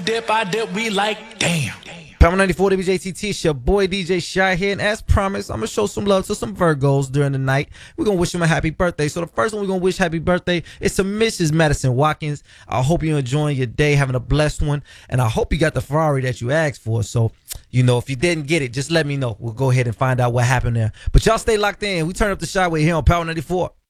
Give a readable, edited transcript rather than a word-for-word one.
I dip, we like, damn. Power 94 WJTT, it's your boy DJ Shy here, and as promised, I'm going to show some love to some Virgos during the night. We're going to wish them a happy birthday. So the first one we're going to wish happy birthday is to Mrs. Madison Watkins. I hope you're enjoying your day, having a blessed one, and I hope you got the Ferrari that you asked for. So, you know, if you didn't get it, just let me know. We'll go ahead and find out what happened there. But y'all stay locked in. We turn up the Shyway here on Power 94.